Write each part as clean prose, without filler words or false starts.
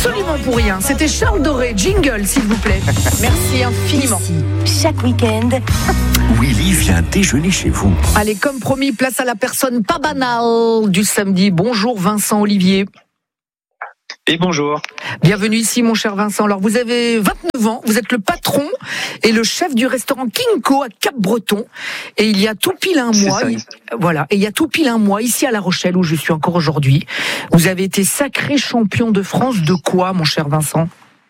Absolument pour rien. C'était Charles Doré. Jingle, s'il vous plaît. Merci infiniment. Ici, chaque week-end, Willy vient déjeuner chez vous. Allez, comme promis, place à la personne pas banale du samedi. Bonjour Vincent Olivier. Et bonjour. Bienvenue ici, mon cher Vincent. Alors, vous avez 29 ans, vous êtes le patron et le chef du restaurant Kinko à Cap-Breton. Et il y a tout pile un mois, et il y a tout pile un mois, ici à La Rochelle, où je suis encore aujourd'hui, vous avez été sacré champion de France de quoi, mon cher Vincent ?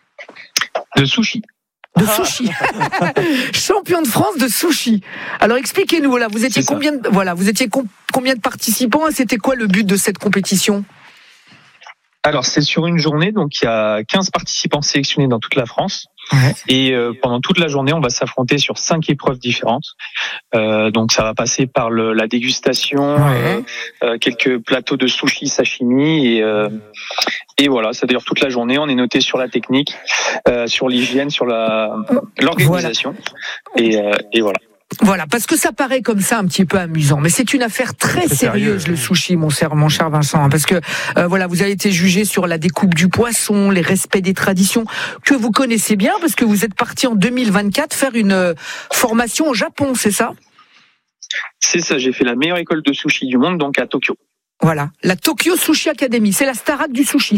De sushi. De sushi. Champion de France de sushi. Alors, expliquez-nous, voilà, vous étiez combien de participants et c'était quoi le but de cette compétition ? Alors, c'est sur une journée, donc il y a 15 participants sélectionnés dans toute la France. Ouais. Et pendant toute la journée, on va s'affronter sur 5 épreuves différentes. Donc, ça va passer par la dégustation, quelques plateaux de sushi, sashimi, et voilà, ça dure toute la journée. On est noté sur la technique, sur l'hygiène, sur l'organisation, et voilà. Voilà, parce que ça paraît comme ça un petit peu amusant, mais c'est une affaire très sérieuse, le sushi, mon cher Vincent, parce que voilà, vous avez été jugé sur la découpe du poisson, les respects des traditions que vous connaissez bien, parce que vous êtes parti en 2024 faire une formation au Japon, c'est ça ? C'est ça, j'ai fait la meilleure école de sushi du monde, donc à Tokyo. Voilà, la Tokyo Sushi Academy, c'est la Starac du sushi.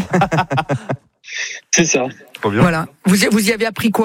C'est ça. Voilà, vous y avez appris quoi ?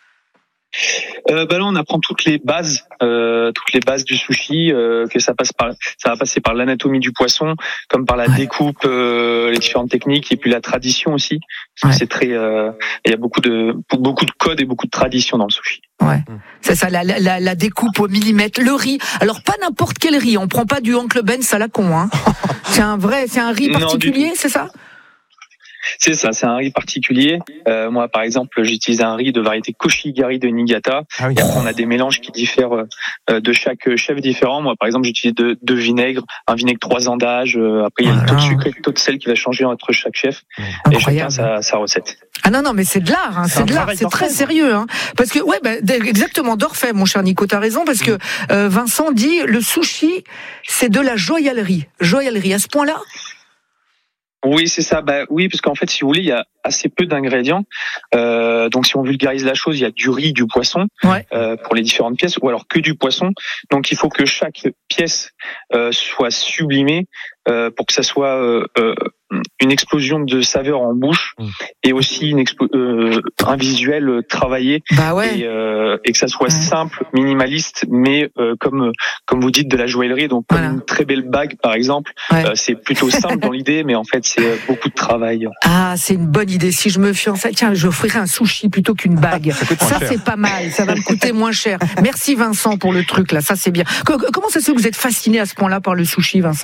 Là, on apprend toutes les bases du sushi, que ça va passer par l'anatomie du poisson, comme par la découpe, les différentes techniques, et puis la tradition aussi. C'est très, il y a beaucoup de codes et beaucoup de traditions dans le sushi. Ouais, c'est ça, la découpe au millimètre, le riz. Alors pas n'importe quel riz, on prend pas du Oncle Ben's à la con, hein. C'est un riz particulier, c'est ça ? C'est ça, c'est un riz particulier. Moi, par exemple, j'utilise un riz de variété Koshigari de Niigata. Et après, on a des mélanges qui diffèrent de chaque chef différent. Moi, par exemple, j'utilise deux vinaigres, un vinaigre 3 ans d'âge. Après, il y a le taux de sucre et le taux de sel qui va changer entre chaque chef. Incroyable. Et chacun sa recette. Ah non, mais c'est de l'art, hein, c'est de l'art, c'est très sérieux, hein. Parce que, exactement, d'orfèvre, mon cher Nico, t'as raison, parce que Vincent dit, le sushi, c'est de la joaillerie. Joaillerie, à ce point-là ? Oui, c'est ça. Oui, parce qu'en fait, si vous voulez, il y a assez peu d'ingrédients. Donc, si on vulgarise la chose, il y a du riz, du poisson pour les différentes pièces, ou alors que du poisson. Donc, il faut que chaque pièce soit sublimée pour que ça soit une explosion de saveur en bouche et aussi un visuel travaillé et que ça soit simple, minimaliste, mais comme vous dites, de la joaillerie. Donc, comme une très belle bague, par exemple, c'est plutôt simple dans l'idée, mais en fait, c'est beaucoup de travail. Ah, c'est une bonne idée. Si je me fiançais, tiens, j'offrirais un sushi plutôt qu'une bague. Ça c'est pas mal. Ça va me coûter moins cher. Merci Vincent pour le truc là. Ça c'est bien. Comment ça se fait que vous êtes fasciné à ce point-là par le sushi, Vincent ?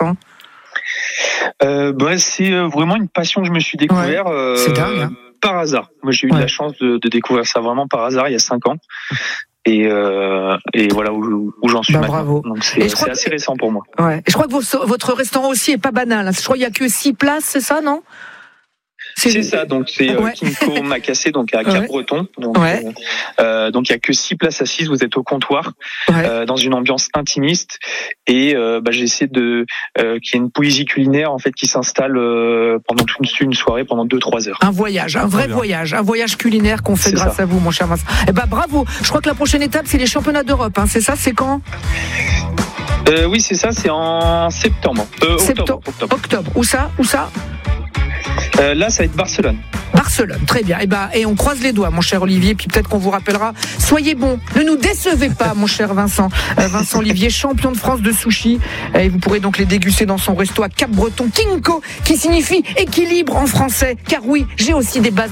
C'est vraiment une passion que je me suis découvert. C'est dingue. Hein. Par hasard. Moi, j'ai eu de la chance de découvrir ça vraiment par hasard il y a 5 ans. Et voilà où j'en suis maintenant. Bravo. Donc c'est assez récent pour moi. Ouais. Et je crois que votre restaurant aussi est pas banal. Je crois qu'il y a que 6 places, c'est ça, non ? C'est ça, donc c'est Kinko Macassé, donc à Cap-Breton. Donc il y a que 6 places assises, vous êtes au comptoir, dans une ambiance intimiste. Et j'ai essayé qu'il y ait une poésie culinaire en fait qui s'installe pendant toute une soirée, pendant 2-3 heures. Un voyage, un vrai voyage, un voyage culinaire qu'on fait grâce à vous, mon cher Vincent. Eh ben bravo. Je crois que la prochaine étape c'est les championnats d'Europe. Hein. C'est ça, c'est quand ? Oui, c'est ça, c'est en septembre. Octobre. Où ça ? Là, ça va être Barcelone. Barcelone, très bien. Et on croise les doigts, mon cher Olivier, puis peut-être qu'on vous rappellera. Soyez bon, ne nous décevez pas, mon cher Vincent. Vincent Olivier, champion de France de sushi. Et vous pourrez donc les déguster dans son resto à Cap-Breton, Kinko, qui signifie équilibre en français. Car oui, j'ai aussi des bases